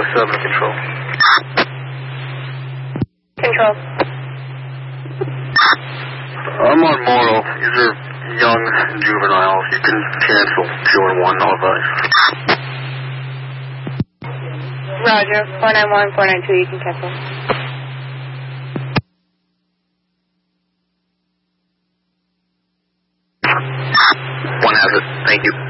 7 control. Control. I'm on Mortal. These are young juveniles. You can cancel 2 and 1, no advice. Roger. 491, 492, you can cancel. One has it. Thank you.